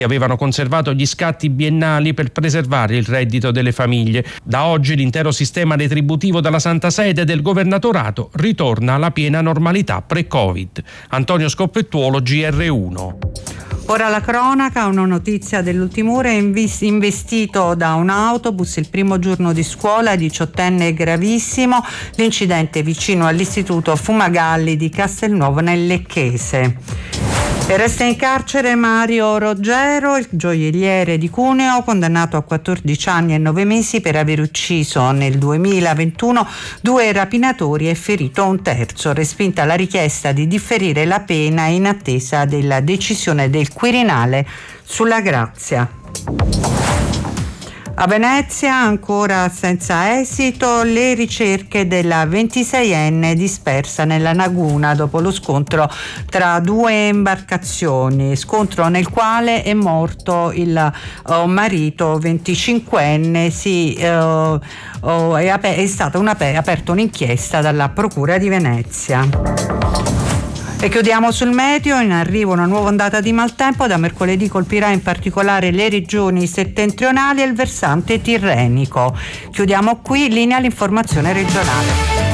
avevano conservato gli scatti biennali per preservare il reddito delle famiglie. Da oggi l'intero sistema retributivo della Santa Sede e del Governatorato ritorna alla piena normalità pre-Covid. Antonio Scoppettuolo, GR1. Ora la cronaca, una notizia dell'ultima ora: investito da un autobus il primo giorno di scuola, 18enne gravissimo, l'incidente vicino all'istituto Fumagalli di Castelnuovo nel Lecchese. E resta in carcere Mario Roggero, il gioielliere di Cuneo, condannato a 14 anni e 9 mesi per aver ucciso nel 2021 2 rapinatori e ferito un terzo. Respinta la richiesta di differire la pena in attesa della decisione del Quirinale sulla grazia. A Venezia, ancora senza esito, le ricerche della 26enne dispersa nella laguna dopo lo scontro tra 2 imbarcazioni, scontro nel quale è morto il marito 25enne. È stata aperta un'inchiesta dalla Procura di Venezia. E chiudiamo sul meteo. In arrivo una nuova ondata di maltempo. Da mercoledì colpirà in particolare le regioni settentrionali e il versante tirrenico. Chiudiamo qui, linea all'informazione regionale.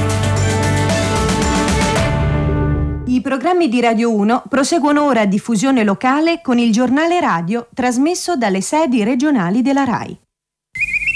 I programmi di Radio 1 proseguono ora a diffusione locale con il giornale radio trasmesso dalle sedi regionali della RAI.